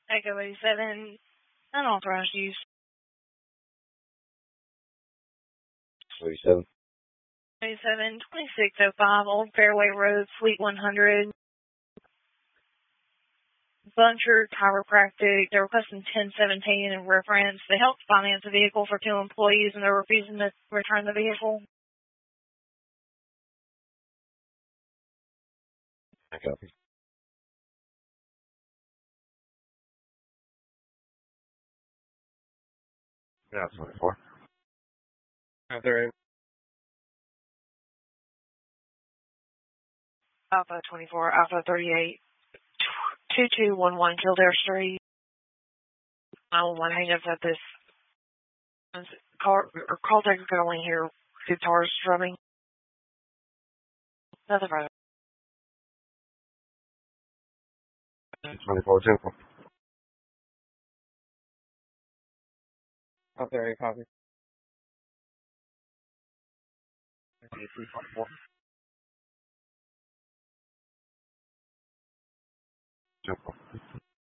Echo 87, unauthorized use. 87. 87, 2605 Old Fairway Road, Suite 100. Buncher Chiropractic. They're requesting 1017 in reference. They helped finance a vehicle for 2 employees and they're refusing to return the vehicle. I copy. Yeah, 24. There. Alpha 24, Alpha 38, 2211 Kildare Street. I don't want to hang up at this. Call taker could only hear guitars strumming. Nothing further. 24 Temple. Out there, copy. 324. Temple.